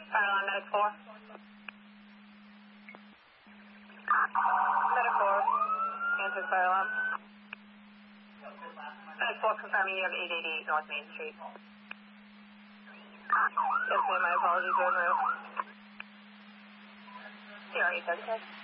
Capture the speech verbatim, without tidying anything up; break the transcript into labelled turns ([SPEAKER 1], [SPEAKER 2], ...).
[SPEAKER 1] Fire alarm, medic four. Medic four, answer fire alarm. Medic four, confirming you have eight eighty-eight North Main Street. Yes, ma'am, my apologies, go through. C R eight seven six.